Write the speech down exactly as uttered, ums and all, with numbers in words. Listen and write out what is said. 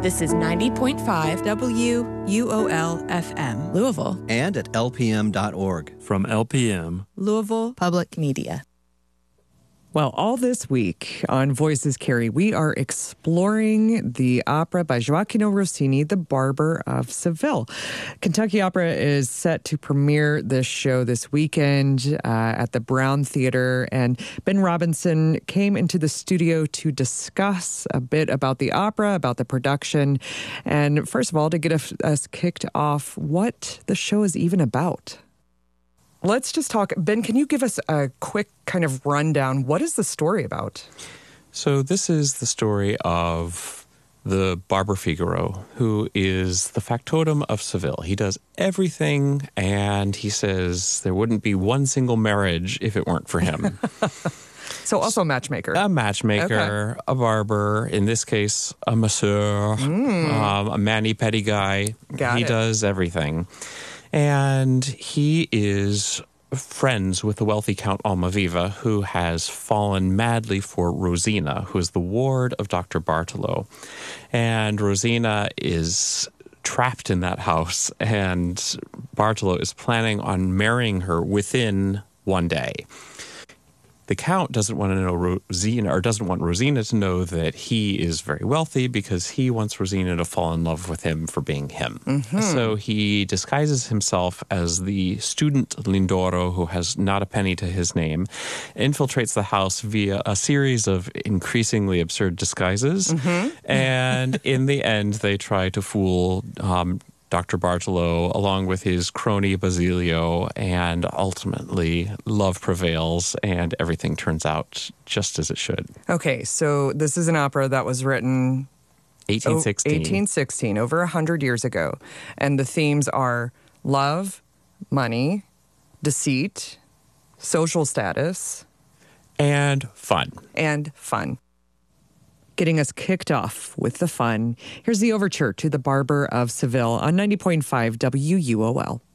This is ninety point five W U O L F M, Louisville. And at L P M dot org. From L P M, Louisville Public Media. Well, all this week on Voices Carry, we are exploring the opera by Gioachino Rossini, The Barber of Seville. Kentucky Opera is set to premiere this show this weekend uh, at the Brown Theater, and Ben Robinson came into the studio to discuss a bit about the opera, about the production, and first of all, to get us, us kicked off, what the show is even about. Let's just talk. Ben, can you give us a quick kind of rundown? What is the story about? So this is the story of the Barber Figaro, who is the factotum of Seville. He does everything, and he says there wouldn't be one single marriage if it weren't for him. So also a matchmaker. A matchmaker, okay. A barber, in this case, a masseur, mm. um, a mani-pedi guy. Got he it. does everything. And he is friends with the wealthy Count Almaviva, who has fallen madly for Rosina, who is the ward of Doctor Bartolo. And Rosina is trapped in that house, and Bartolo is planning on marrying her within one day. The Count doesn't want to know Rosina, or doesn't want Rosina to know that he is very wealthy, because he wants Rosina to fall in love with him for being him. Mm-hmm. So he disguises himself as the student Lindoro, who has not a penny to his name, infiltrates the house via a series of increasingly absurd disguises, mm-hmm. and in the end, they try to fool um, Doctor Bartolo, along with his crony Basilio, and ultimately love prevails and everything turns out just as it should. Okay, so this is an opera that was written eighteen sixteen. eighteen sixteen, over one hundred years ago. And the themes are love, money, deceit, social status. And fun. And fun. Getting us kicked off with the fun, here's the overture to The Barber of Seville on ninety point five W U O L.